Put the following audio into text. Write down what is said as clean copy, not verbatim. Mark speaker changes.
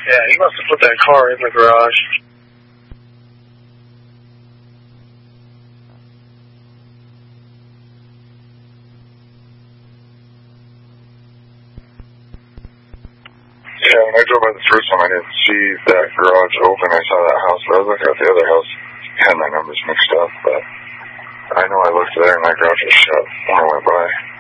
Speaker 1: Yeah, he must have put that car in the garage.
Speaker 2: Yeah, when I drove by the first time, I didn't see that garage open. I saw that house, but I was looking at the other house. Had my numbers mixed up, but I know I looked there and that garage was shut when I went by.